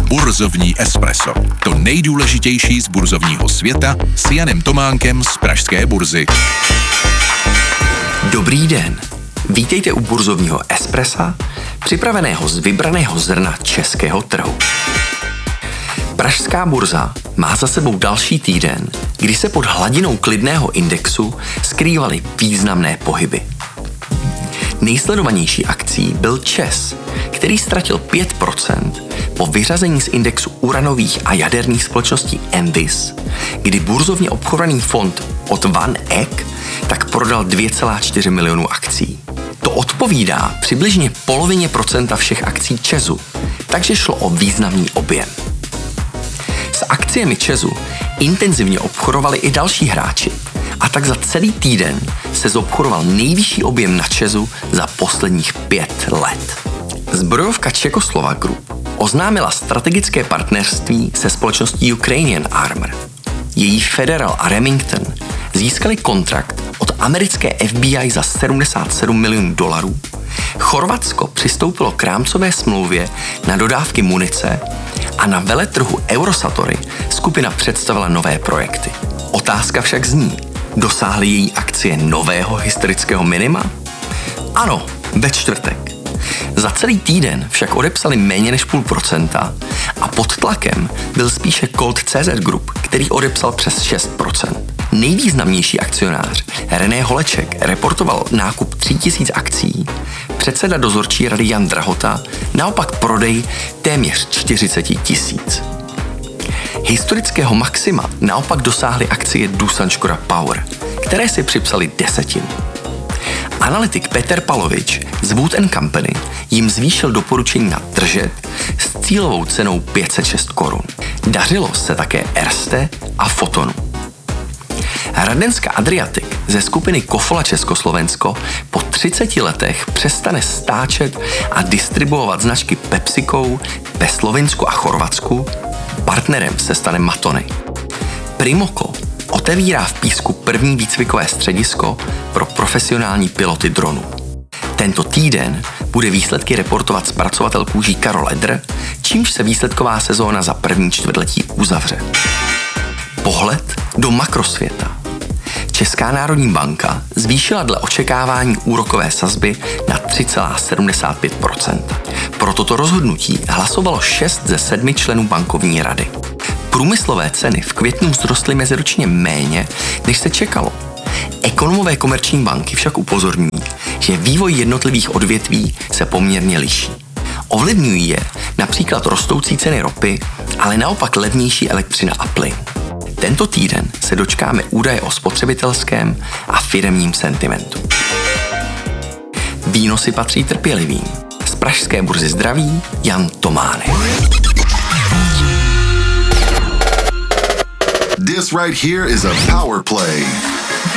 Burzovní espresso. To nejdůležitější z burzovního světa s Janem Tománkem z Pražské burzy. Dobrý den. Vítejte u burzovního espressa, připraveného z vybraného zrna českého trhu. Pražská burza má za sebou další týden, kdy se pod hladinou klidného indexu skrývaly významné pohyby. Nejsledovanější akcí byl ČEZ, který ztratil 5% po vyřazení z indexu uranových a jaderných společností Envis, kdy burzovně obchodovaný fond od Van Eck tak prodal 2,4 milionu akcí. To odpovídá přibližně polovině procenta všech akcí ČEZu, takže šlo o významný objem. S akciemi ČEZu intenzivně obchodovali i další hráči a tak za celý týden se zobchodoval nejvyšší objem na ČEZu za posledních 5 let. Zbrojovka Czechoslovak Group oznámila strategické partnerství se společností Ukrainian Armor. Její Federal a Remington získali kontrakt od americké FBI za $77 milionů. Chorvatsko přistoupilo k rámcové smlouvě na dodávky munice a na veletrhu Eurosatory skupina představila nové projekty. Otázka však zní, dosáhly její akcie nového historického minima? Ano, ve čtvrtek. Za celý týden však odepsali méně než 0,5% a pod tlakem byl spíše Colt CZ Group, který odepsal přes 6%. Nejvýznamnější akcionář René Holeček reportoval nákup 3000 akcí, předseda dozorčí rady Jan Drahota naopak prodej téměř 40 000. Historického maxima naopak dosáhly akcie Doosan Škoda Power, které si připsali 10. Analytik Peter Palovič z Wood & Company jim zvýšil doporučení na držet s cílovou cenou 506 korun. Dařilo se také Erste a Fotonu. Radenská Adriatic ze skupiny Kofola Československo po 30 letech přestane stáčet a distribuovat značky PepsiCo ve Slovinsku a Chorvatsku, partnerem se stane Matony. Primoco otevírá v Písku první výcvikové středisko pro profesionální piloty dronů. Tento týden bude výsledky reportovat zpracovatel kůží Karol Edr, čímž se výsledková sezóna za první čtvrtletí uzavře. Pohled do makrosvěta. Česká národní banka zvýšila dle očekávání úrokové sazby na 3,75%. Pro toto rozhodnutí hlasovalo 6 ze 7 členů bankovní rady. Průmyslové ceny v květnu vzrostly meziročně méně, než se čekalo. Ekonomové Komerční banky však upozorňují, že vývoj jednotlivých odvětví se poměrně liší. Ovlivňují je například rostoucí ceny ropy, ale naopak levnější elektřina a plyn. Tento týden se dočkáme údaje o spotřebitelském a firemním sentimentu. Výnosy patří trpělivým. Z pražské burzy zdraví Jan Tománek. This right here is a power play.